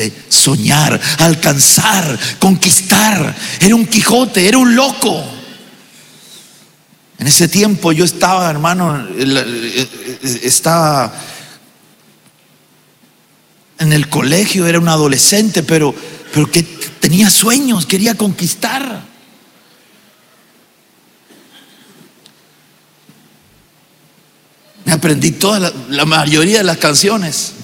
soñar, alcanzar, conquistar. Era un Quijote, era un loco. En ese tiempo yo estaba, hermano, estaba en el colegio, era un adolescente, pero que tenía sueños, quería conquistar. Me aprendí la mayoría de las canciones.